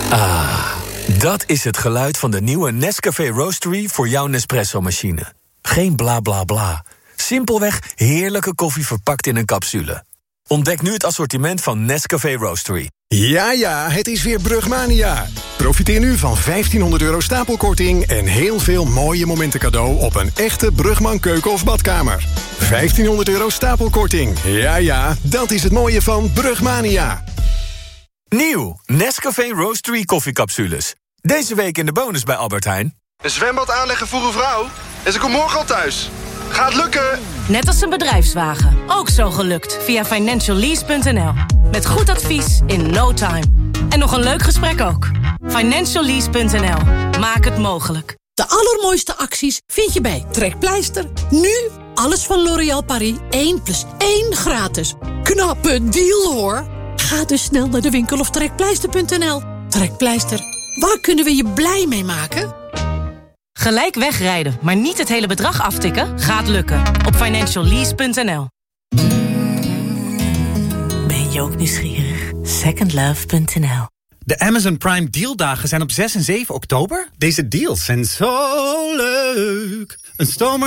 Ah, dat is het geluid van de nieuwe Nescafé Roastery voor jouw Nespresso-machine. Geen bla bla bla. Simpelweg heerlijke koffie verpakt in een capsule. Ontdek nu het assortiment van Nescafé Roastery. Ja, het is weer Brugmania. Profiteer nu van €1500 stapelkorting en heel veel mooie momenten cadeau op een echte Brugman keuken of badkamer. €1500 stapelkorting. Ja, dat is het mooie van Brugmania. Nieuw, Nescafé Roastery koffiecapsules. Deze week in de bonus bij Albert Heijn. Een zwembad aanleggen voor een vrouw? En ze komt morgen al thuis. Gaat lukken! Net als een bedrijfswagen. Ook zo gelukt via financiallease.nl. Met goed advies in no time. En nog een leuk gesprek ook. Financiallease.nl. Maak het mogelijk. De allermooiste acties vind je bij Trekpleister. Nu alles van L'Oréal Paris 1+1 gratis. Knappe deal hoor. Ga dus snel naar de winkel of trekpleister.nl. Trekpleister, waar kunnen we je blij mee maken? Gelijk wegrijden, maar niet het hele bedrag aftikken? Gaat lukken. Op financiallease.nl. Ben je ook nieuwsgierig? Secondlove.nl. De Amazon Prime dealdagen zijn op 6 en 7 oktober. Deze deals zijn zo leuk. Een stomer